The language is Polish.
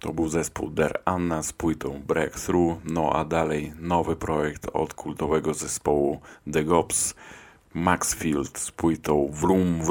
To był zespół Der Anna z płytą Breakthrough, no a dalej nowy projekt od kultowego zespołu The Gops, Maxfield z płytą Vroom Vroom.